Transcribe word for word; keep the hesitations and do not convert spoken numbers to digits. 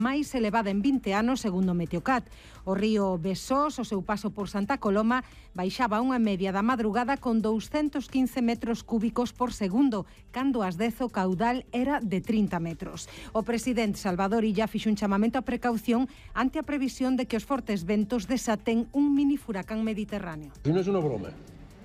máis elevada en vinte anos, segundo Meteocat. O río Besós, o seu paso por Santa Coloma, baixaba unha media da madrugada con douscentos quince metros cúbicos por segundo, cando ás dez o caudal era de trinta metros. O presidente Salvador Illa fixo un chamamento a precaución ante a previsión de que os fortes ventos desaten un mini furacán mediterráneo. Si no es una broma.